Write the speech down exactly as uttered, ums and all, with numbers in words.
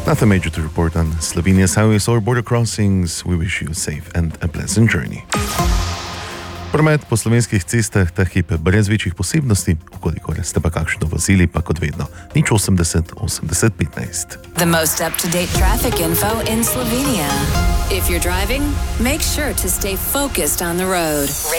Nothing major to report on Slovenia's highways or border crossings. We wish you a safe and a pleasant journey. Promet po slovenskih cestah ta hip brez večjih posebnosti, ukolikor ste pa kakšno vozili, pa kot vedno, nič osemdeset osemdeset petnajst. The most up-to-date traffic info in Slovenia. If you're driving, make sure to stay focused on the road.